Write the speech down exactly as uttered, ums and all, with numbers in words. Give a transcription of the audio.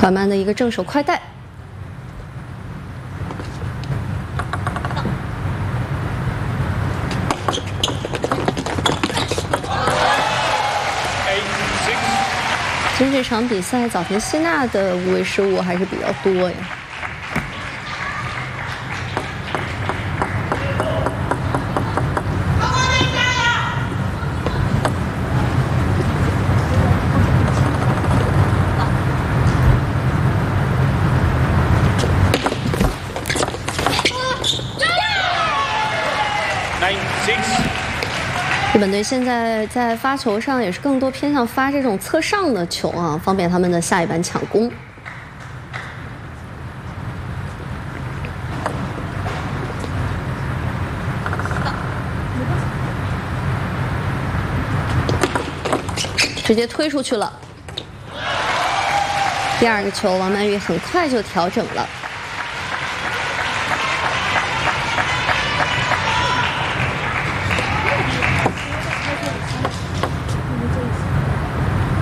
缓慢的一个正手快带。 其实这场比赛，早田希娜的无谓失误还是比较多呀。日本队现在在发球上也是更多偏向发这种侧上的球啊，方便他们的下一板抢攻。直接推出去了。第二个球，王曼玉很快就调整了。